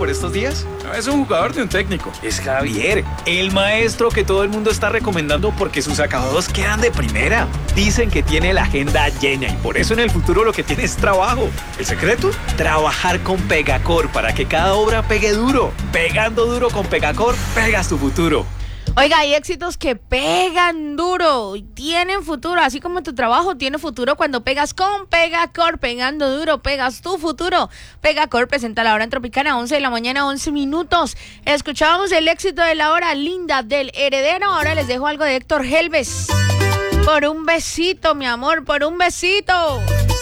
por estos días? No es un jugador de un técnico. Es Javier, el maestro que todo el mundo está recomendando porque sus acabados quedan de primera. Dicen que tiene la agenda llena y por eso en el futuro lo que tiene es trabajo. ¿El secreto? Trabajar con Pegacor para que cada obra pegue duro. Pegando duro con Pegacor, pegas tu futuro. Oiga, hay éxitos que pegan duro y tienen futuro, así como tu trabajo tiene futuro cuando pegas con Pegacor. Pegando duro, pegas tu futuro. Pegacor presenta la hora en Tropicana, 11 de la mañana, 11 minutos. Escuchábamos el éxito de la hora linda del Heredero. Ahora les dejo algo de Héctor Helves. Por un besito, mi amor, por un besito.